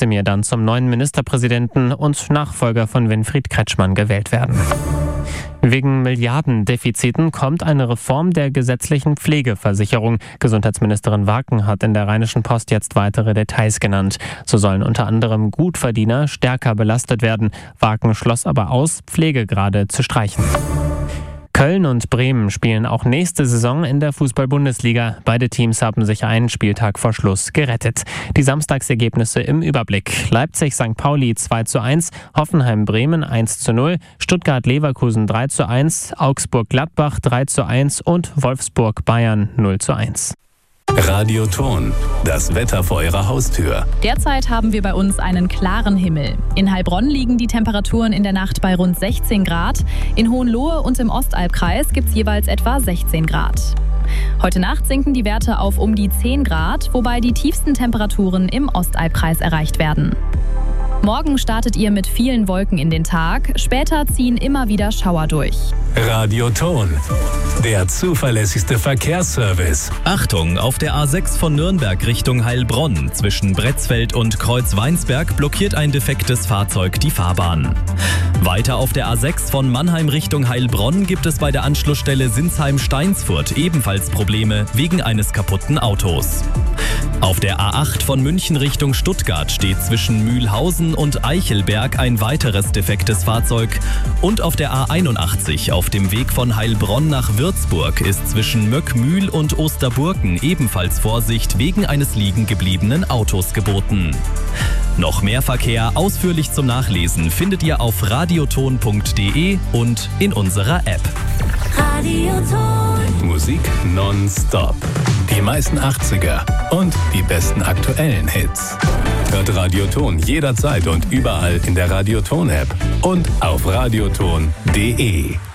Özdemir dann zum neuen Ministerpräsidenten und Nachfolger von Winfried Kretschmann gewählt werden. Wegen Milliardendefiziten kommt eine Reform der gesetzlichen Pflegeversicherung. Gesundheitsministerin Waken hat in der Rheinischen Post jetzt weitere Details genannt. So sollen unter anderem Gutverdiener stärker belastet werden. Waken schloss aber aus, Pflegegrade zu streichen. Köln und Bremen spielen auch nächste Saison in der Fußball-Bundesliga. Beide Teams haben sich einen Spieltag vor Schluss gerettet. Die Samstagsergebnisse im Überblick: Leipzig-St. Pauli 2:1, Hoffenheim-Bremen 1:0, Stuttgart-Leverkusen 3:1, Augsburg-Gladbach 3:1 und Wolfsburg-Bayern 0:1. Radioton, das Wetter vor Ihrer Haustür. Derzeit haben wir bei uns einen klaren Himmel. In Heilbronn liegen die Temperaturen in der Nacht bei rund 16 Grad. In Hohenlohe und im Ostalbkreis gibt es jeweils etwa 16 Grad. Heute Nacht sinken die Werte auf um die 10 Grad, wobei die tiefsten Temperaturen im Ostalbkreis erreicht werden. Morgen startet ihr mit vielen Wolken in den Tag. Später ziehen immer wieder Schauer durch. Radioton, der zuverlässigste Verkehrsservice. Achtung, auf der A6 von Nürnberg Richtung Heilbronn zwischen Bretzfeld und Kreuzweinsberg blockiert ein defektes Fahrzeug die Fahrbahn. Weiter auf der A6 von Mannheim Richtung Heilbronn gibt es bei der Anschlussstelle Sinsheim-Steinsfurt ebenfalls Probleme wegen eines kaputten Autos. Auf der A8 von München Richtung Stuttgart steht zwischen Mühlhausen und Eichelberg ein weiteres defektes Fahrzeug. Und auf der A81 auf dem Weg von Heilbronn nach Würzburg ist zwischen Möckmühl und Osterburken ebenfalls Vorsicht wegen eines liegen gebliebenen Autos geboten. Noch mehr Verkehr ausführlich zum Nachlesen findet ihr auf radioton.de und in unserer App. Radioton. Musik nonstop. Die meisten 80er und die besten aktuellen Hits. Hört Radioton jederzeit und überall in der Radioton-App und auf radioton.de.